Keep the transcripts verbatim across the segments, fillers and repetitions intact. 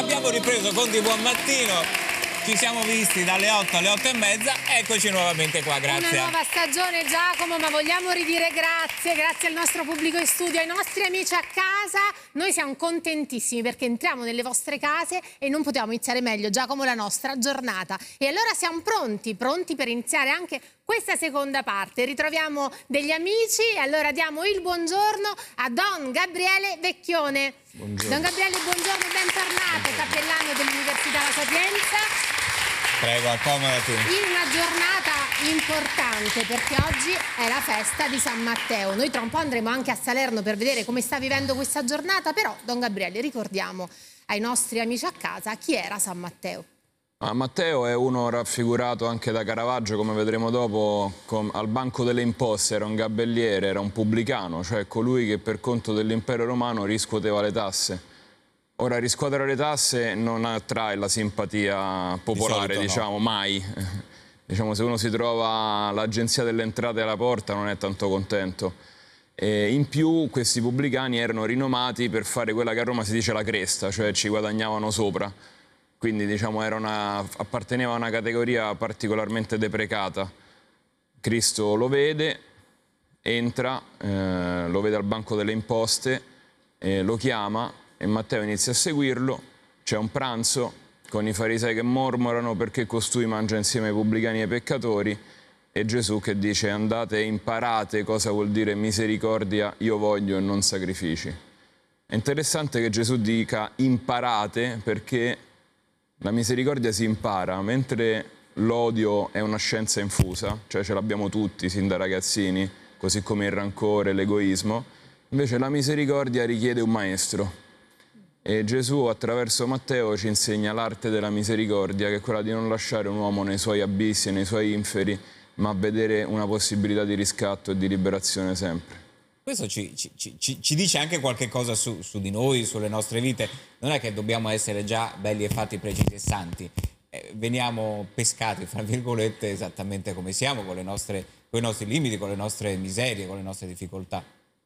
abbiamo ripreso con Di Buon Mattino. Ci siamo visti dalle otto alle otto e mezza, eccoci nuovamente qua, grazie. Una nuova stagione, Giacomo, ma vogliamo ridire grazie, grazie al nostro pubblico in studio, ai nostri amici a casa. Noi siamo contentissimi perché entriamo nelle vostre case e non potevamo iniziare meglio, Giacomo, la nostra giornata. E allora siamo pronti, pronti per iniziare anche questa seconda parte. Ritroviamo degli amici e allora diamo il buongiorno a Don Gabriele Vecchione. Buongiorno. Don Gabriele, buongiorno, bentornato, cappellano dell'Università La Sapienza. Prego, accomodati. In una giornata importante perché oggi è la festa di San Matteo. Noi tra un po' andremo anche a Salerno per vedere come sta vivendo questa giornata, però Don Gabriele, ricordiamo ai nostri amici a casa chi era San Matteo. Ah, Matteo è uno raffigurato anche da Caravaggio, come vedremo dopo, com- al banco delle imposte. Era un gabelliere, era un pubblicano, cioè colui che per conto dell'impero romano riscuoteva le tasse. Ora, riscuotere le tasse non attrae la simpatia popolare, Di solito, diciamo, no. mai. Diciamo, se uno si trova l'agenzia delle entrate alla porta non è tanto contento. E in più questi pubblicani erano rinomati per fare quella che a Roma si dice la cresta, cioè ci guadagnavano sopra. Quindi diciamo era una, apparteneva a una categoria particolarmente deprecata. Cristo lo vede, entra, eh, lo vede al banco delle imposte, eh, lo chiama e Matteo inizia a seguirlo. C'è un pranzo con i farisei che mormorano perché costui mangia insieme ai pubblicani e ai peccatori, e Gesù che dice: andate e imparate cosa vuol dire misericordia, io voglio e non sacrifici. È interessante che Gesù dica imparate perché la misericordia si impara, mentre l'odio è una scienza infusa, cioè ce l'abbiamo tutti sin da ragazzini, così come il rancore, l'egoismo. Invece la misericordia richiede un maestro. E Gesù attraverso Matteo ci insegna l'arte della misericordia, che è quella di non lasciare un uomo nei suoi abissi, nei suoi inferi, ma vedere una possibilità di riscatto e di liberazione sempre. Questo ci, ci, ci, ci dice anche qualche cosa su, su di noi, sulle nostre vite. Non è che dobbiamo essere già belli e fatti, precisi e santi. Eh, veniamo pescati, fra virgolette, esattamente come siamo, con, le nostre, con i nostri limiti, con le nostre miserie, con le nostre difficoltà.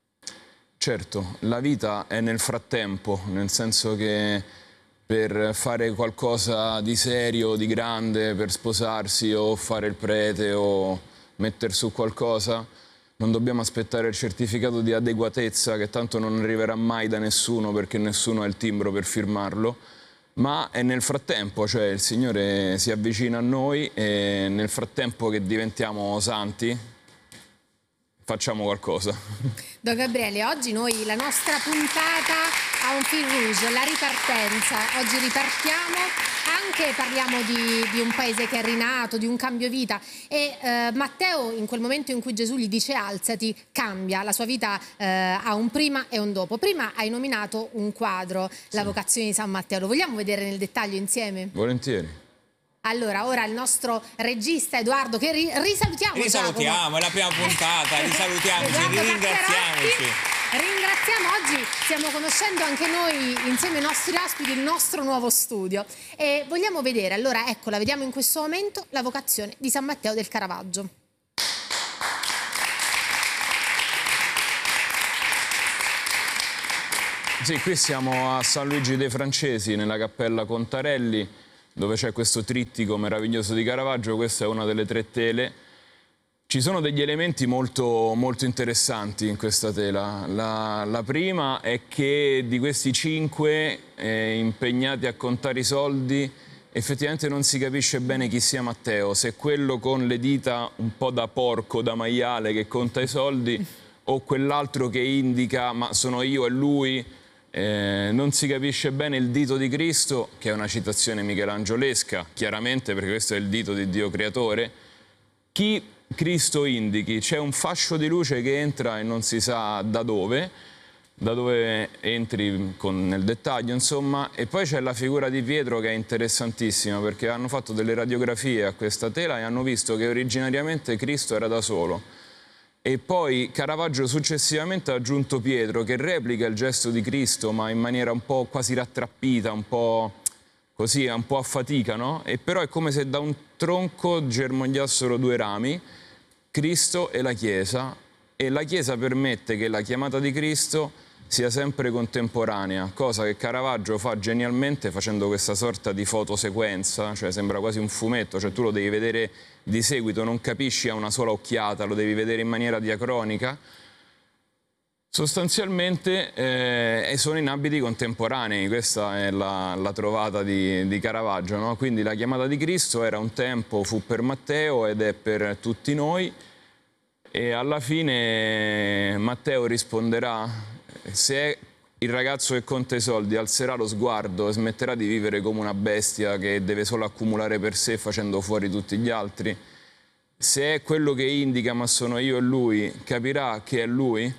Certo, la vita è nel frattempo, nel senso che per fare qualcosa di serio, di grande, per sposarsi o fare il prete o mettere su qualcosa, non dobbiamo aspettare il certificato di adeguatezza, che tanto non arriverà mai da nessuno perché nessuno ha il timbro per firmarlo, ma è nel frattempo, cioè il Signore si avvicina a noi e nel frattempo che diventiamo santi facciamo qualcosa. Don Gabriele, oggi noi la nostra puntata ha un fil rouge, la ripartenza. Oggi ripartiamo, anche parliamo di, di un paese che è rinato, di un cambio vita. E eh, Matteo, in quel momento in cui Gesù gli dice alzati, cambia. La sua vita eh, ha un prima e un dopo. Prima hai nominato un quadro, sì, La vocazione di San Matteo. Lo vogliamo vedere nel dettaglio insieme? Volentieri. Allora, ora il nostro regista Edoardo, che ri risalutiamo. Risalutiamo, Giacomo. è la prima puntata, risalutiamoci, Edoardo ringraziamoci. Ringraziamo, oggi stiamo conoscendo anche noi, insieme ai nostri ospiti, il nostro nuovo studio. E vogliamo vedere, allora, ecco, la vediamo in questo momento, la vocazione di San Matteo del Caravaggio. Sì, qui siamo a San Luigi dei Francesi, nella cappella Contarelli, dove c'è questo trittico meraviglioso di Caravaggio. Questa è una delle tre tele. Ci sono degli elementi molto, molto interessanti in questa tela. La, la prima è che di questi cinque eh, impegnati a contare i soldi, effettivamente non si capisce bene chi sia Matteo, se è quello con le dita un po' da porco, da maiale, che conta i soldi, o quell'altro che indica ma sono io e lui. Eh, non si capisce bene il dito di Cristo, che è una citazione michelangiolesca, chiaramente, perché questo è il dito di Dio creatore. Chi Cristo indichi, c'è un fascio di luce che entra e non si sa da dove, da dove entri con, nel dettaglio, insomma, e poi c'è la figura di Pietro che è interessantissima, perché hanno fatto delle radiografie a questa tela e hanno visto che originariamente Cristo era da solo. E poi Caravaggio successivamente ha aggiunto Pietro, che replica il gesto di Cristo, ma in maniera un po' quasi rattrappita, un po' così, un po' a fatica, no? E però è come se da un tronco germogliassero due rami, Cristo e la Chiesa, e la Chiesa permette che la chiamata di Cristo sia sempre contemporanea, cosa che Caravaggio fa genialmente facendo questa sorta di fotosequenza, cioè sembra quasi un fumetto, cioè tu lo devi vedere di seguito, non capisci a una sola occhiata, lo devi vedere in maniera diacronica. Sostanzialmente eh, sono in abiti contemporanei, questa è la, la trovata di, di Caravaggio, no? Quindi la chiamata di Cristo era un tempo, fu per Matteo ed è per tutti noi, e alla fine Matteo risponderà: se il ragazzo che conta i soldi alzerà lo sguardo e smetterà di vivere come una bestia che deve solo accumulare per sé facendo fuori tutti gli altri, se è quello che indica ma sono io e lui, capirà che è lui.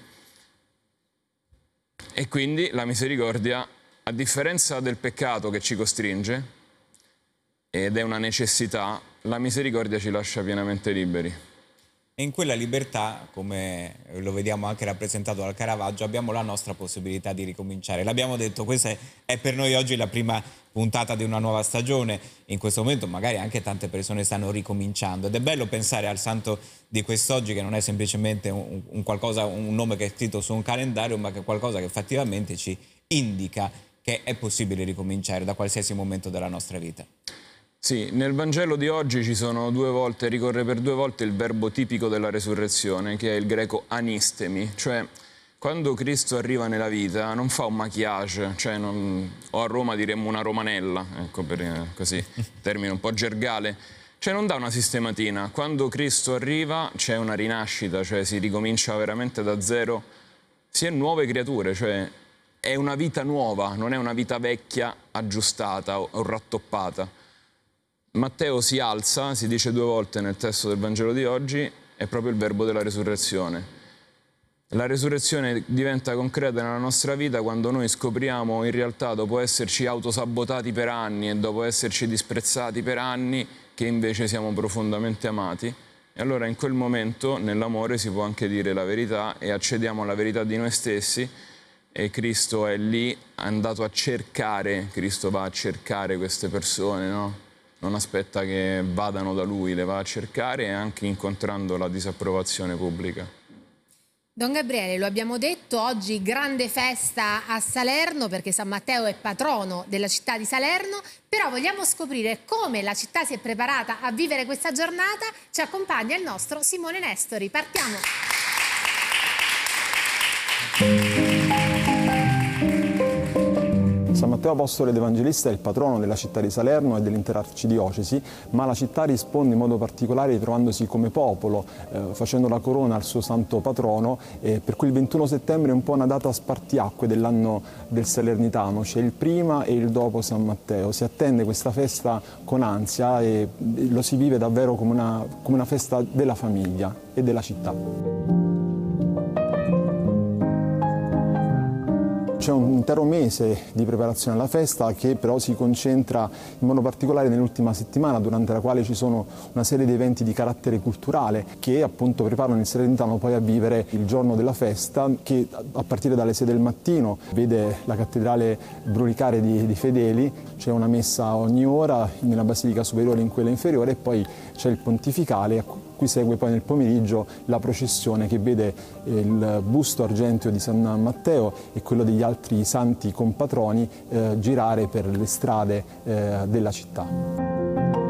E quindi la misericordia, a differenza del peccato che ci costringe ed è una necessità, la misericordia ci lascia pienamente liberi. E in quella libertà, come lo vediamo anche rappresentato dal Caravaggio, abbiamo la nostra possibilità di ricominciare. L'abbiamo detto, questa è per noi oggi la prima puntata di una nuova stagione. In questo momento magari anche tante persone stanno ricominciando ed è bello pensare al santo di quest'oggi, che non è semplicemente un, un, qualcosa, un nome che è scritto su un calendario, ma che è qualcosa che effettivamente ci indica che è possibile ricominciare da qualsiasi momento della nostra vita. Sì, nel Vangelo di oggi ci sono due volte, ricorre per due volte il verbo tipico della resurrezione, che è il greco anistemi, cioè quando Cristo arriva nella vita non fa un maquillage, cioè non, o a Roma diremmo una romanella, ecco, per così, termine un po' gergale, cioè non dà una sistematina. Quando Cristo arriva c'è una rinascita, cioè si ricomincia veramente da zero, si è nuove creature, cioè è una vita nuova, non è una vita vecchia aggiustata o rattoppata. Matteo si alza, si dice due volte nel testo del Vangelo di oggi, è proprio il verbo della resurrezione. La resurrezione diventa concreta nella nostra vita quando noi scopriamo in realtà, dopo esserci autosabotati per anni e dopo esserci disprezzati per anni, che invece siamo profondamente amati. E allora in quel momento nell'amore si può anche dire la verità e accediamo alla verità di noi stessi, e Cristo è lì, è andato a cercare, Cristo va a cercare queste persone, no? Non aspetta che vadano da lui, le va a cercare, e anche incontrando la disapprovazione pubblica. Don Gabriele, lo abbiamo detto, oggi grande festa a Salerno perché San Matteo è patrono della città di Salerno, però vogliamo scoprire come la città si è preparata a vivere questa giornata. Ci accompagna il nostro Simone Nestori. Partiamo! San Matteo Apostolo ed Evangelista è il patrono della città di Salerno e dell'intera arcidiocesi, ma la città risponde in modo particolare trovandosi come popolo, eh, facendo la corona al suo santo patrono, eh, per cui il ventuno settembre è un po' una data spartiacque dell'anno del salernitano, c'è il prima e il dopo San Matteo. Si attende questa festa con ansia e lo si vive davvero come una, come una festa della famiglia e della città. C'è un intero mese di preparazione alla festa che però si concentra in modo particolare nell'ultima settimana, durante la quale ci sono una serie di eventi di carattere culturale che appunto preparano il salernitano poi a vivere il giorno della festa, che a partire dalle sei del mattino vede la cattedrale brulicare di, di fedeli, c'è una messa ogni ora nella basilica superiore e in quella inferiore, e poi c'è il pontificale, a cui segue poi nel pomeriggio la processione che vede il busto argenteo di San Matteo e quello degli altri santi compatroni eh, girare per le strade eh, della città.